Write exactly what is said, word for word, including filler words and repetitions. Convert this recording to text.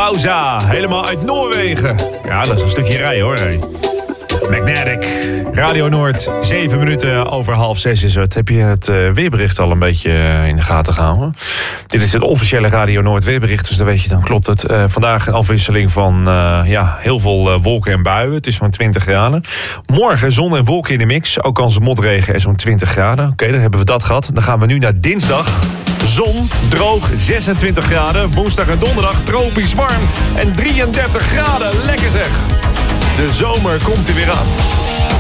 Bauza, helemaal uit Noorwegen. Ja, dat is een stukje rijden hoor. Hey. Magnetic, Radio Noord, zeven minuten over half zes is het. Heb je het uh, weerbericht al een beetje uh, in de gaten gehouden? Dit is het officiële Radio Noord weerbericht, dus dan weet je, dan klopt het. Uh, vandaag een afwisseling van uh, ja, heel veel uh, wolken en buien. Het is zo'n twintig graden. Morgen zon en wolken in de mix. Ook kans op motregen en zo'n twintig graden. Oké, okay, dan hebben we dat gehad. Dan gaan we nu naar dinsdag. Zon, droog, zesentwintig graden. Woensdag en donderdag tropisch warm en drieëndertig graden. Lekker zeg. De zomer komt er weer aan.